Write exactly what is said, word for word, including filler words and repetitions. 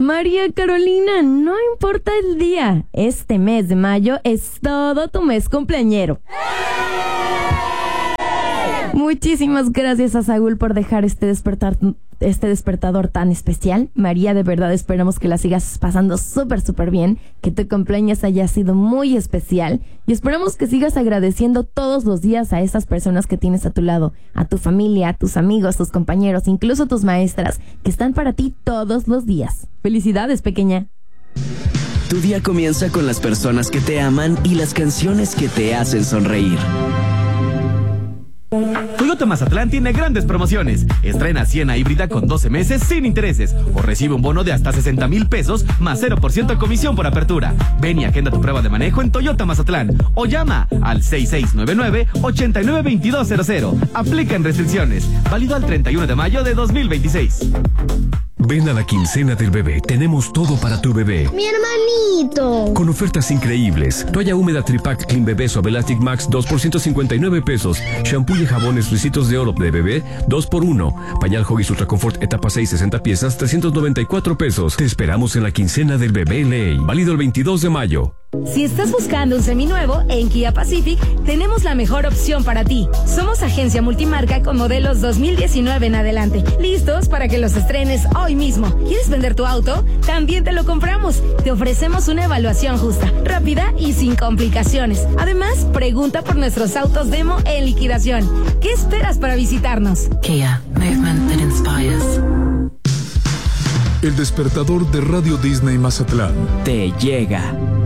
María Carolina, no importa el día, este mes de mayo es todo tu mes cumpleañero. Muchísimas gracias a Saúl por dejar este despertar, este despertador tan especial. María, de verdad esperamos que la sigas pasando súper, súper bien, que tu cumpleaños haya sido muy especial y esperamos que sigas agradeciendo todos los días a esas personas que tienes a tu lado, a tu familia, a tus amigos, tus compañeros, incluso tus maestras, que están para ti todos los días. ¡Felicidades, pequeña! Tu día comienza con las personas que te aman y las canciones que te hacen sonreír. Toyota Mazatlán tiene grandes promociones. Estrena Siena híbrida con doce meses sin intereses o recibe un bono de hasta sesenta mil pesos más cero por ciento de comisión por apertura. Ven y agenda tu prueba de manejo en Toyota Mazatlán o llama al seis seis nueve nueve, ocho nueve dos dos cero cero. Aplican restricciones. Válido al treinta y uno de mayo de dos mil veintiséis. Ven a la quincena del bebé. Tenemos todo para tu bebé. ¡Mi hermanito! Con ofertas increíbles. Toalla húmeda Tripac Clean Bebé Suave Elastic Max dos por ciento cincuenta y nueve pesos. Shampoo y jabones Luisitos de Oro de bebé dos por uno. Pañal Huggies Ultra Comfort etapa seis, sesenta piezas, trescientos noventa y cuatro pesos. Te esperamos en la quincena del bebé Ley. Válido el veintidós de mayo. Si estás buscando un seminuevo, en Kia Pacific tenemos la mejor opción para ti. Somos agencia multimarca con modelos dos mil diecinueve en adelante, listos para que los estrenes hoy mismo. ¿Quieres vender tu auto? También te lo compramos. Te ofrecemos una evaluación justa, rápida y sin complicaciones. Además, pregunta por nuestros autos demo en liquidación. ¿Qué esperas para visitarnos? Kia, movement that inspires. El despertador de Radio Disney Mazatlán te llega.